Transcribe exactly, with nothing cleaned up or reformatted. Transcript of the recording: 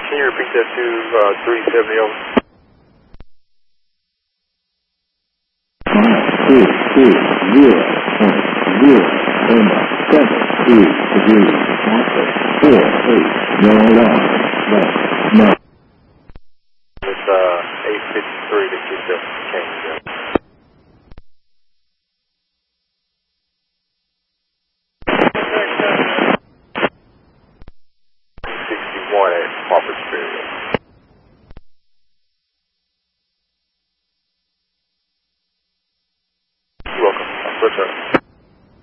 Can you repeat that to uh, three seventy over? Two, two, zero, point, zero, Lima, seven, two, degrees, Alpha, four, eight, no alarm, left, no. It's uh, eight fifty-three to get the change up. sixty-one at Harper Spirit.